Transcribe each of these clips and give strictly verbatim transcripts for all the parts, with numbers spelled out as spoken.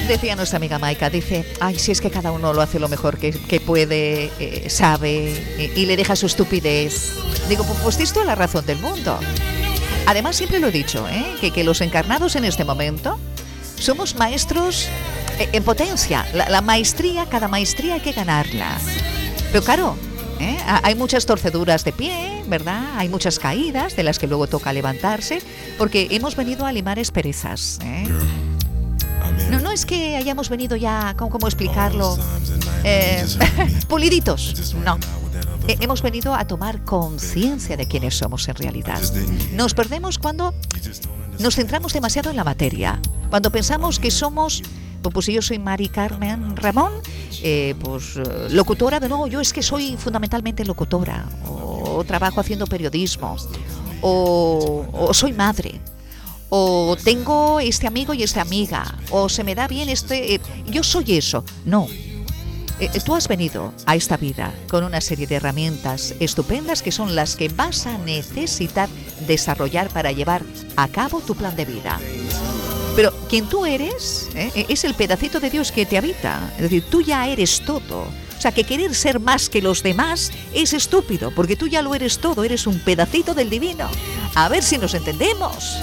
Decía nuestra amiga Maika, dice, ay, si es que cada uno lo hace lo mejor que, que puede, eh, sabe, eh, y le deja su estupidez. Digo, pues, pues tienes toda la razón del mundo. Además, siempre lo he dicho, ¿eh? que, que los encarnados en este momento somos maestros eh, en potencia. La, la maestría, cada maestría hay que ganarla. Pero claro, ¿eh? hay muchas torceduras de pie, ¿verdad? Hay muchas caídas de las que luego toca levantarse, porque hemos venido a limar asperezas, ¿eh? No, no es que hayamos venido ya, ¿cómo, cómo explicarlo? Eh, puliditos, no. Eh, hemos venido a tomar conciencia de quiénes somos en realidad. Nos perdemos cuando nos centramos demasiado en la materia, cuando pensamos que somos, pues si yo soy Mari Carmen Ramón, eh, pues locutora, de nuevo, yo es que soy fundamentalmente locutora, o, o trabajo haciendo periodismo, o, o soy madre, o tengo este amigo y esta amiga, o se me da bien este... Eh, yo soy eso. No. Eh, tú has venido a esta vida con una serie de herramientas estupendas que son las que vas a necesitar desarrollar para llevar a cabo tu plan de vida. Pero quien tú eres eh, es el pedacito de Dios que te habita. Es decir, tú ya eres todo. O sea, que querer ser más que los demás es estúpido, porque tú ya lo eres todo, eres un pedacito del divino. A ver si nos entendemos.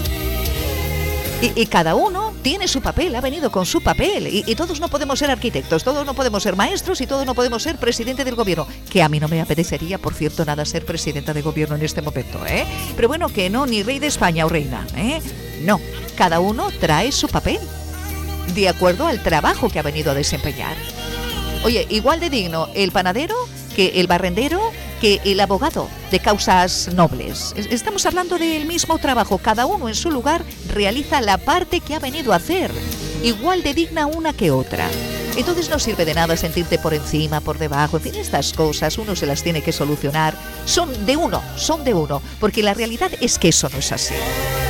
Y, y cada uno tiene su papel, ha venido con su papel. Y, y todos no podemos ser arquitectos, todos no podemos ser maestros y todos no podemos ser presidente del gobierno. Que a mí no me apetecería, por cierto, nada ser presidenta de gobierno en este momento, ¿eh? Pero bueno, que no, ni rey de España o reina, ¿eh? No, cada uno trae su papel de acuerdo al trabajo que ha venido a desempeñar. Oye, igual de digno el panadero que el barrendero, que el abogado de causas nobles. Estamos hablando del mismo trabajo, cada uno en su lugar realiza la parte que ha venido a hacer, igual de digna una que otra. Entonces no sirve de nada sentirte por encima, por debajo, en fin, estas cosas uno se las tiene que solucionar. Son de uno, son de uno, porque la realidad es que eso no es así.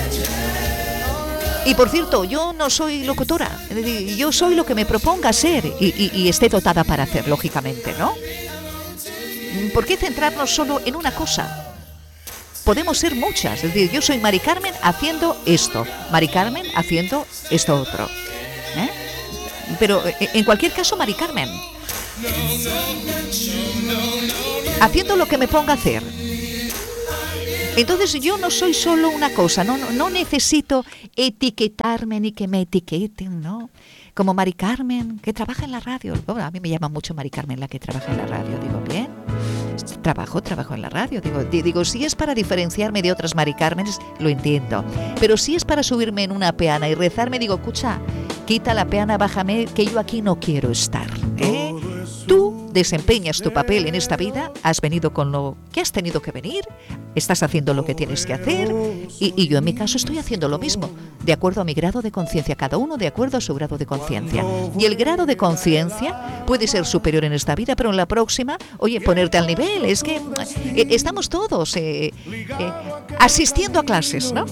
Y por cierto, yo no soy locutora, es decir, yo soy lo que me proponga ser y, y, y esté dotada para hacer, lógicamente, ¿no? ¿Por qué centrarnos solo en una cosa? Podemos ser muchas. Es decir, yo soy Mari Carmen haciendo esto, Mari Carmen haciendo esto otro. ¿Eh? Pero en cualquier caso, Mari Carmen. Haciendo lo que me ponga a hacer. Entonces yo no soy solo una cosa, no, no, no necesito etiquetarme ni que me etiqueten, ¿no? Como Mari Carmen, que trabaja en la radio. Bueno, a mí me llama mucho Mari Carmen la que trabaja en la radio. Digo, bien, trabajo, trabajo en la radio. Digo, digo, si es para diferenciarme de otras Mari Carmenes, lo entiendo. Pero si es para subirme en una peana y rezarme, digo, escucha, quita la peana, bájame, que yo aquí no quiero estar, ¿eh? Tú desempeñas tu papel en esta vida, has venido con lo que has tenido que venir, estás haciendo lo que tienes que hacer y, y yo en mi caso estoy haciendo lo mismo, de acuerdo a mi grado de conciencia, cada uno de acuerdo a su grado de conciencia. Y el grado de conciencia puede ser superior en esta vida, pero en la próxima, oye, ponerte al nivel, es que eh, estamos todos eh, eh, asistiendo a clases, ¿no?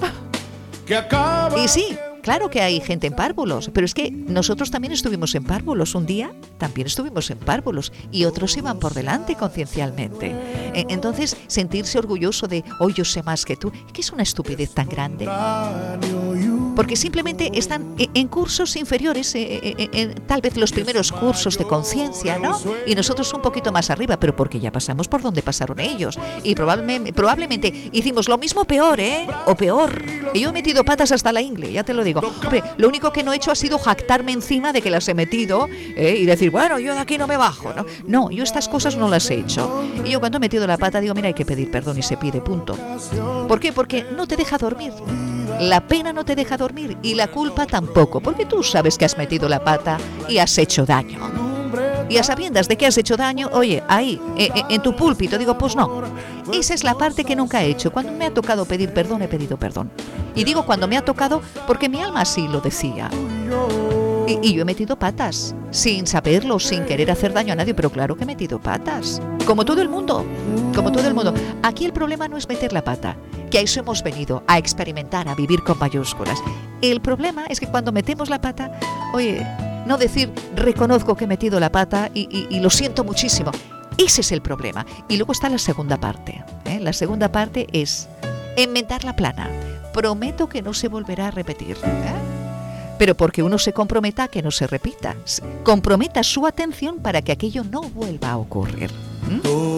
Y sí, claro que hay gente en párvulos, pero es que nosotros también estuvimos en párvulos. Un día también estuvimos en párvulos y otros iban por delante conciencialmente. Entonces, sentirse orgulloso de, hoy yo sé más que tú, que es una estupidez tan grande. Porque simplemente están en cursos inferiores, en tal vez los primeros cursos de conciencia, ¿no? Y nosotros un poquito más arriba, pero porque ya pasamos por donde pasaron ellos. Y probablemente, probablemente hicimos lo mismo peor, ¿eh? O peor. Y yo he metido patas hasta la ingle, ya te lo digo. Hombre, lo único que no he hecho ha sido jactarme encima de que las he metido, ¿eh? Y decir, bueno, yo de aquí no me bajo, ¿no? No, yo estas cosas no las he hecho. Y yo cuando he metido la pata digo, mira, hay que pedir perdón y se pide, punto. ¿Por qué? Porque no te deja dormir. La pena no te deja dormir y la culpa tampoco, porque tú sabes que has metido la pata y has hecho daño. Y a sabiendas de que has hecho daño, oye, ahí, eh, eh, en tu púlpito, digo, pues no. Esa es la parte que nunca he hecho. Cuando me ha tocado pedir perdón, he pedido perdón. Y digo cuando me ha tocado porque mi alma así lo decía. Y, y yo he metido patas, sin saberlo, sin querer hacer daño a nadie, pero claro que he metido patas. Como todo el mundo, como todo el mundo. Aquí el problema no es meter la pata, que a eso hemos venido, a experimentar, a vivir con mayúsculas. El problema es que cuando metemos la pata, oye, no decir, reconozco que he metido la pata y, y, y lo siento muchísimo. Ese es el problema. Y luego está la segunda parte, ¿eh? La segunda parte es enmendar la plana. Prometo que no se volverá a repetir, ¿eh? pero porque uno se comprometa a que no se repita. Comprometa su atención para que aquello no vuelva a ocurrir. ¿Mm?